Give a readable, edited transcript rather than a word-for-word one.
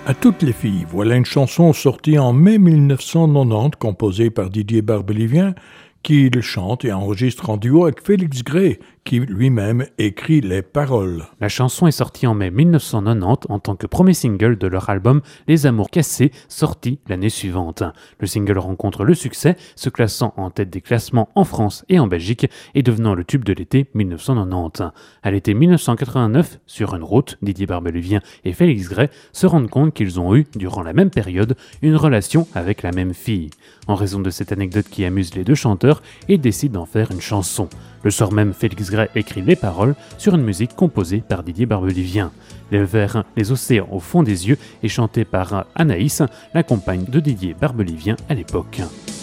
À toutes les filles, voilà une chanson sortie en mai 1990, composée par Didier Barbelivien, qui le chante et enregistre en duo avec Félix Gray, qui lui-même écrit les paroles. La chanson est sortie en mai 1990 en tant que premier single de leur album Les Amours Cassés, sorti l'année suivante. Le single rencontre le succès, se classant en tête des classements en France et en Belgique et devenant le tube de l'été 1990. À l'été 1989, sur une route, Didier Barbelivien et Félix Gray se rendent compte qu'ils ont eu, durant la même période, une relation avec la même fille. En raison de cette anecdote qui amuse les deux chanteurs, ils décident d'en faire une chanson. Le soir même, Félix Gray écrit les paroles sur une musique composée par Didier Barbelivien. Les vers, les océans au fond des yeux est chanté par Anaïs, la compagne de Didier Barbelivien à l'époque.